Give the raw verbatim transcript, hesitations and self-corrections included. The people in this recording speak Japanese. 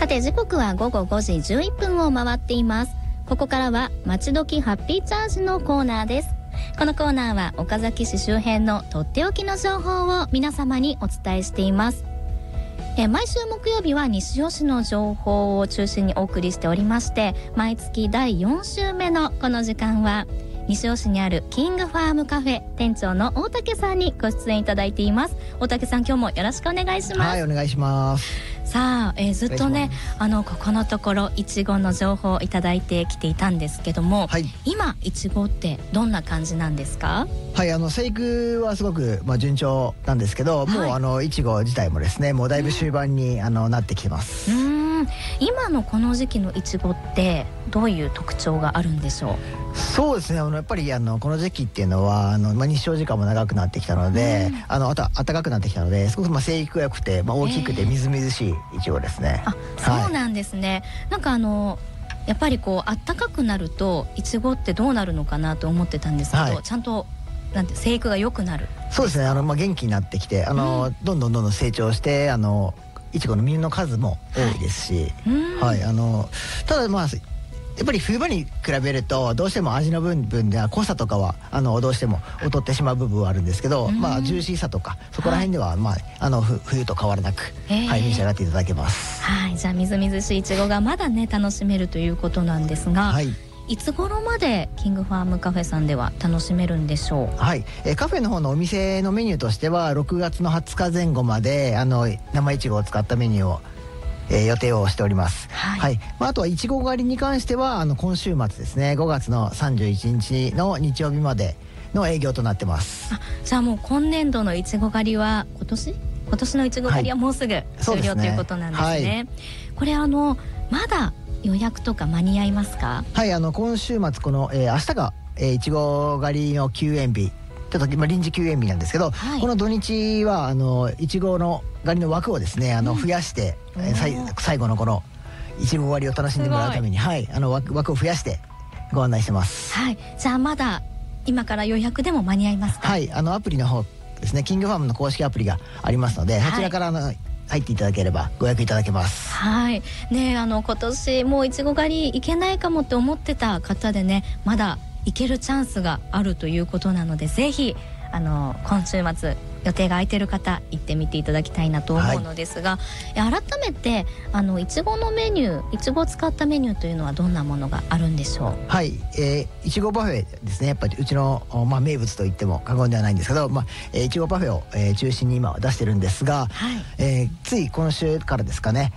て時刻は午後ごじじゅういっぷんを回っています。ここからはまちどきハッピーチャージのコーナーです。このコーナーは岡崎市周辺のとっておきの情報を皆様にお伝えしています。え毎週木曜日は西尾市の情報を中心にお送りしておりまして、毎月だいよん週目のこの時間は西尾市にあるキングファームカフェ店長の大竹さんにご出演いただいています。大竹さん、今日もよろしくお願いします。 はい、お願いします。 さあ、えー、ずっとねあのここのところいちごの情報をいただいてきていたんですけども、はい、今いちごってどんな感じなんですか？ はい、あの生育はすごく、まあ、順調なんですけど、はい、もうあのいちご自体もですねもうだいぶ終盤に、うん、あのなってきてます。 うん、今のこの時期のいちごってどういう特徴があるんでしょう？ そうですね、あのやっぱりあのこの時期っていうのはあの、まあ、日照時間も長くなってきたので、うん、あのあと暖かくなってきたのですごくまあ生育が良くて、まあ、大きくてみずみずしいいちごですね。 あ、そうなんですね、はい、なんかあのやっぱりこう暖かくなるといちごってどうなるのかなと思ってたんですけど、はい、ちゃんとなんて生育が良くなる？ そうですね、あの、まあ、元気になってきてあの、うん、どんどんどんどん成長してあのいちごの実の数も多いですし、はい、はい、あのただまあやっぱり冬場に比べるとどうしても味の部分では濃さとかはあのどうしても劣ってしまう部分はあるんですけど、まあジューシーさとかそこら辺では、まあ、あの冬と変わらなく、はい、召し上がっていただけます。 はい、じゃあみずみずしいいちごがまだね楽しめるということなんですが、はい、いつ頃までキングファームカフェさんでは楽しめるんでしょう？はい、 えー、カフェの方のお店のメニューとしてはろくがつのはつかぜん後まであの生いちごを使ったメニューをえー、予定をしております。はい、はい、まあ、あとはいちご狩りに関してはあの今週末ですねごがつのさんじゅういちにちの日曜日までの営業となってます。 あ、じゃあもう今年度のいちご狩りは今年今年のいちご狩りはもうすぐ終了、はい、ということなんですね。はい、これあのまだ予約とか間に合いますか？ はい、あの今週末この、えー、明日が、えー、いちご狩りの休園日、ちょっと今臨時休園日なんですけど、はい、この土日はあのいちごの狩りの枠をですねあの増やして、うん、えー、最後のこのいちご狩りを楽しんでもらうために、はい、あの 枠, 枠を増やしてご案内してます。 はい、じゃあまだ今から予約でも間に合いますか？ はい、あのアプリの方ですね、キングファームの公式アプリがありますので、はい、そちらからあの入っていただければご予約いただけます。 はいね、あの今年もういちご狩り行けないかもって思ってた方でねまだ行けるチャンスがあるということなので、ぜひあの今週末予定が空いている方行ってみていただきたいなと思うのですが、はい、改めてあのいちごのメニューいちごを使ったメニューというのはどんなものがあるんでしょう？ はい、えー、いちごパフェですね。やっぱりうちの、まあ、名物と言っても過言ではないんですけど、まあえー、いちごパフェを、えー、中心に今は出してるんですが、はい、えー、つい今週からですかね